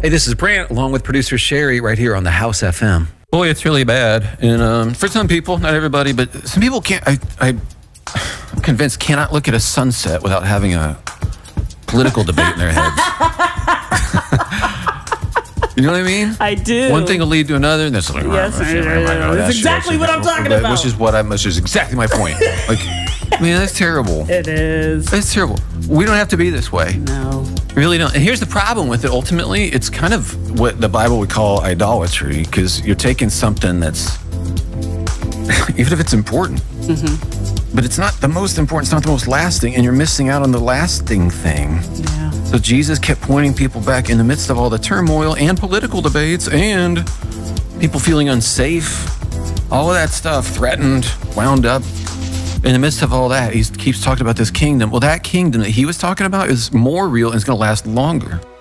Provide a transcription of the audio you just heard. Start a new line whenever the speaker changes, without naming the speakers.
Hey, this is Brant, along with producer Sherry, right here on the House FM.
Boy, it's really bad. And for some people, not everybody, but some people can't, I'm convinced, cannot look at a sunset without having a political debate in their heads. You know what I mean?
I do.
One thing will lead to another, and that's like,
yes, that's exactly what I'm talking about.
Which is exactly my point. Like, man, that's terrible.
It is.
It's terrible. We don't have to be this way.
No.
We really don't. And here's the problem with it. Ultimately, it's kind of what the Bible would call idolatry, because you're taking something that's, even if it's important, but it's not the most important, it's not the most lasting, and you're missing out on the lasting thing.
Yeah.
So Jesus kept pointing people back in the midst of all the turmoil and political debates and people feeling unsafe, all of that stuff, threatened, wound up. In the midst of all that, he keeps talking about this kingdom. Well, that kingdom that he was talking about is more real and it's going to last longer.